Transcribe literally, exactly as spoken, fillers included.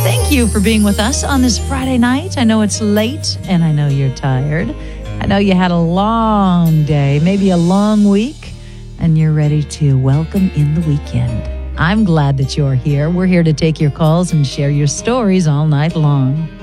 Thank you for being with us on this Friday night. I know it's late and I know you're tired. I know you had a long day, maybe a long week, and you're ready to welcome in the weekend. I'm glad that you're here. We're here to take your calls and share your stories all night long.